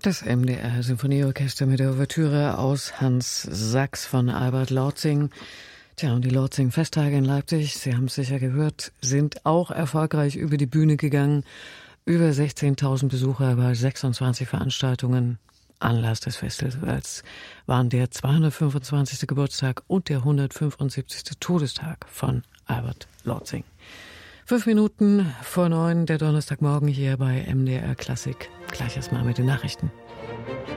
Das MDR Symphonieorchester mit der Ouvertüre aus Hans Sachs von Albert Lortzing. Tja, und die Lortzing-Festtage in Leipzig, Sie haben es sicher gehört, sind auch erfolgreich über die Bühne gegangen. Über 16.000 Besucher bei 26 Veranstaltungen. Anlass des Festivals waren der 225. Geburtstag und der 175. Todestag von Albert Lortzing. 5 Minuten vor 9, der Donnerstagmorgen hier bei MDR Klassik. Gleich erstmal mit den Nachrichten.